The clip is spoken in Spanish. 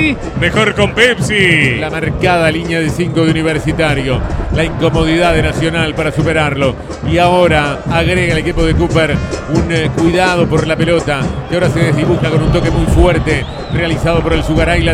Pepsi? Mejor con Pepsi. La marcada línea de 5 de Universitario. La incomodidad de Nacional para superarlo. Y ahora agrega el equipo de Cooper un cuidado por la pelota, que ahora se desdibuja con un toque muy fuerte realizado por el Sugaray.